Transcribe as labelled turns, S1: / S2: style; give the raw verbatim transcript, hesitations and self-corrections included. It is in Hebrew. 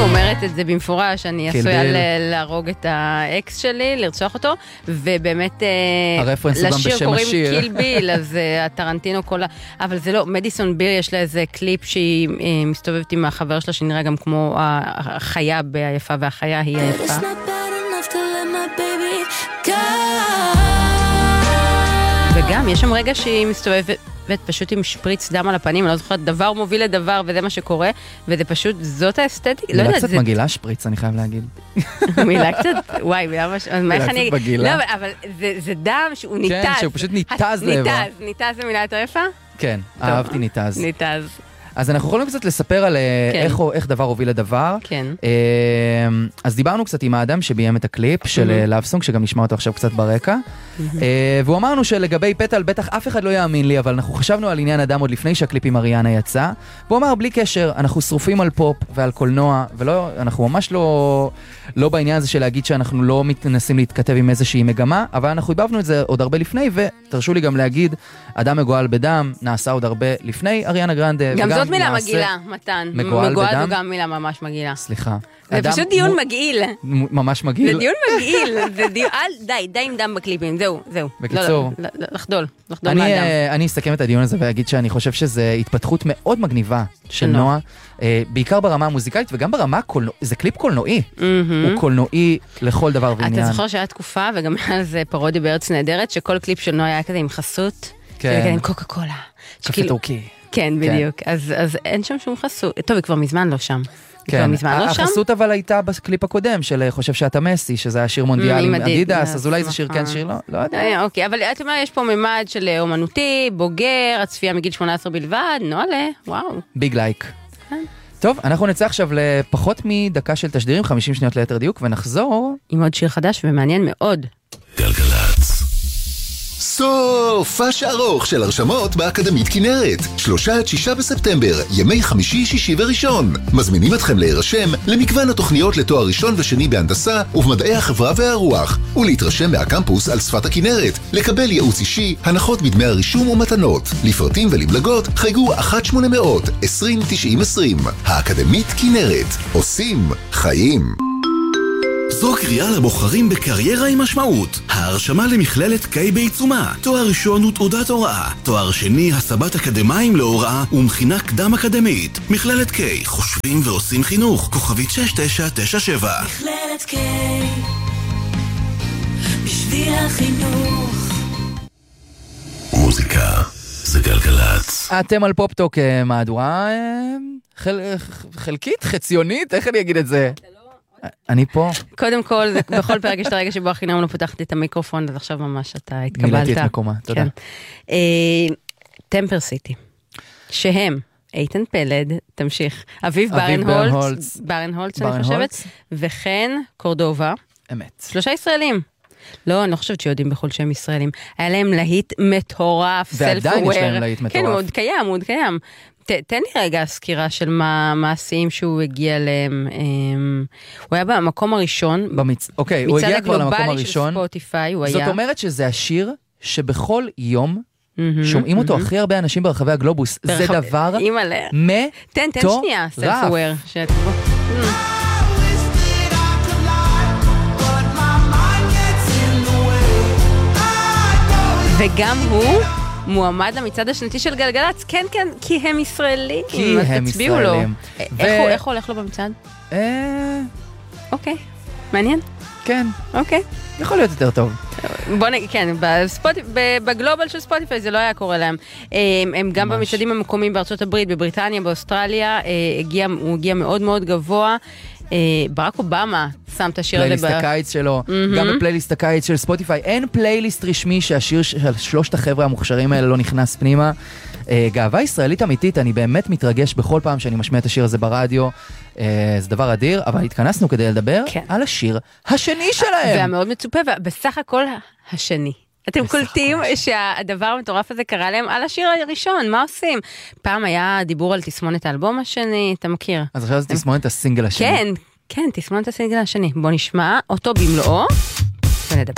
S1: אומרת את זה במפורש, אני עשויה להרוג את האקס שלי, לרצוח אותו, ובאמת לשיר קוראים קיל ביל, אז הטרנטינו כל ה... אבל זה לא, מדיסון ביר יש לה איזה קליפ שהיא מסתובבת עם החבר שלה, שנראה גם כמו החיה ביפה, והחיה היא היפה. וגם, יש שם רגע שהיא מסתובבת פשוט עם שפריץ דם על הפנים, אני לא זוכרת, דבר מוביל לדבר, וזה מה שקורה, וזה פשוט, זאת האסתטית.
S2: מילה קצת מגעילה שפריץ, אני חייב להגיד.
S1: מילה קצת, וואי, מילה משהו, מילה קצת מגעילה. לא, אבל זה דם שהוא ניתז.
S2: כן, שהוא פשוט ניתז לאיבר.
S1: ניתז, ניתז זה מילה יותר יפה?
S2: כן, אהבתי ניתז.
S1: ניתז.
S2: אז אנחנו יכולים קצת לספר על איך, איך דבר הוביל לדבר.
S1: כן.
S2: אז דיברנו קצת עם האדם שביים את הקליפ של לאבסונג, שגם נשמע אותו עכשיו קצת ברקע. והוא אמרנו שלגבי פטל, בטח אף אחד לא יאמין לי, אבל אנחנו חשבנו על עניין אדם עוד לפני שהקליפ עם אריאנה יצא. והוא אמר, בלי קשר, אנחנו שרופים על פופ ועל קולנוע, ואנחנו ממש לא, לא בעניין הזה של להגיד שאנחנו לא מתנסים להתכתב עם איזושהי מגמה, אבל אנחנו הבבנו את זה עוד הרבה לפני, ותרשו לי גם להגיד, אדם מגועל בדם נעשה עוד הרבה לפני אריאנה גרנדה.
S1: גם זאת מילה מגעילה, מתן.
S2: מגועל בדם.
S1: מגועל זו גם מילה ממש מגעילה.
S2: סליחה.
S1: זה פשוט דיון מגעיל.
S2: ממש מגעיל.
S1: זה דיון מגעיל. די, די עם דם בקליפים. זהו, זהו.
S2: בקיצור.
S1: לחדול. לחדול מהדם.
S2: אני אסכם את הדיון הזה ואגיד שאני חושב שזו התפתחות מאוד מגניבה של נועה. בעיקר ברמה המוזיקלית וגם ברמה קולנועית. זה קליפ קולנועי. הוא קולנועי לכל דבר ועניין.
S1: אתה זוכר שהיה תקופה, וגם היה זה פרודיה בארץ נהדרת, שכל קליפ של נועה היה כזה עם חסות.
S2: כן.
S1: עם קוקה קולה.
S2: קפה טורקי.
S1: כן, בדיוק. אז, אז אין שם שום חסות. טוב, היא כבר מזמן לא שם.
S2: כן. החסות אבל הייתה בקליפ הקודם של חושב שאתה מסי, שזה היה שיר מונדיאל עם אדידס, אז אולי זה שיר כן, שיר לא, לא יודע.
S1: אוקיי, אבל את אומרת, יש פה ממד של אומנותי, בוגר, הצפייה מגיל שמונה עשרה בלבד, נועלה, וואו.
S2: ביג לייק. טוב, אנחנו נצא עכשיו לפחות מדקה של תשדירים, חמישים שניות ליתר דיוק, ונחזור
S1: עם עוד שיר חדש ומעניין מאוד.
S3: גלגלצ. סופש ארוך של הרשמות באקדמית כנרת. שלושה עד שישה בספטמבר, ימי חמישי, שישי וראשון. מזמינים אתכם להירשם למגוון התוכניות לתואר ראשון ושני בהנדסה ובמדעי החברה והרוח, ולהתרשם מהקמפוס על שפת הכנרת, לקבל ייעוץ אישי, הנחות בדמי הרישום ומתנות. לפרטים ולמלגות, חייגו אחת שמונה מאות עשרים תשעים עשרים. האקדמית כנרת. עושים חיים.
S4: זו קריאה לבוחרים בקריירה עם משמעות. ההרשמה למכללת קיי בעיצומה. תואר ראשון הוא תעודת הוראה. תואר שני, הסבת אקדמיים להוראה ומכינה קדם אקדמית. מכללת קיי, חושבים ועושים חינוך. כוכבית שש תשע תשע שבע.
S5: מכללת קיי, בשביל החינוך.
S3: מוזיקה זה גלגלצ.
S2: אתם על פופטוק, מהדורה חל... חלקית, חציונית, איך אני אגיד את זה? אני פה.
S1: קודם כל, בכל פרק יש את הרגע שבו החינם לא פותחת את המיקרופון, אז עכשיו ממש אתה התקבלת.
S2: מילאתי את מקומה, תודה.
S1: טמפר סיטי, שהם איתן פלד, תמשיך, אביב ברנהולץ, ברנהולץ אני חושבת, וכן קורדובה.
S2: אמת.
S1: שלושה ישראלים. לא, אני לא חושבת שיודעים בכל שהם ישראלים. היה להם להיט מטורף,
S2: ועדיין יש להם להיט מטורף.
S1: כן, הוא עוד קיים, הוא עוד קיים. תן לי רגע סקירה של מה מעשים שהוא הגיע להם. הוא היה במקום הראשון.
S2: אוקיי, הוא הגיע כבר למקום הראשון.
S1: ספוטיפיי, הוא היה.
S2: זאת אומרת שזה השיר שבכל יום שומעים אותו הכי הרבה אנשים ברחבי הגלובוס. זה דבר מטורף.
S1: תן, תן שנייה, סלפוור. וגם הוא מועמד למצעד השנתי של גלגלצ, כן, כן, כי הם ישראלים.
S2: כי הם ישראלים.
S1: איך הוא הולך לו במצעד? אוקיי, מעניין.
S2: כן.
S1: אוקיי.
S2: יכול להיות יותר טוב.
S1: בוא נגיד, כן, בגלובל של ספוטיפיי זה לא היה קורה להם. הם גם במצעדים המקומיים בארצות הברית, בבריטניה, באוסטרליה, הוא הגיע מאוד מאוד גבוה. ברק אובמה שם את השיר הזה.
S2: פלייליסט הקיץ שלו, גם בפלייליסט הקיץ של ספוטיפיי. אין פלייליסט רשמי שהשיר של שלושת החבר'ה המוכשרים האלה לא נכנס פנימה. גאווה ישראלית אמיתית, אני באמת מתרגש בכל פעם שאני משמיע את השיר הזה ברדיו. זה דבר אדיר, אבל התכנסנו כדי לדבר על השיר השני שלהם.
S1: והמאוד מצופה, ובסך הכל השני. אתם קולטים שהדבר המטורף הזה קרה להם על השיר הראשון, מה עושים? פעם היה דיבור על תסמונת האלבום השני, אתה מכיר?
S2: אז עכשיו זה תסמונת הסינגל השני.
S1: כן, כן, תסמונת הסינגל השני. בוא נשמע אותו במלואו, ונדבר.